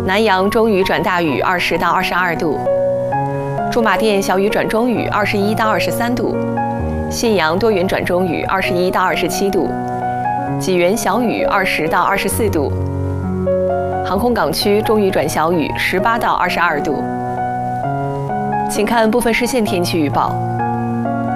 南阳中雨转大雨20到22度，驻马店小雨转中雨21到23度，信阳多云转中雨21到27度，济源小雨20到24度，航空港区中雨转小雨18到22度。请看部分市县天气预报。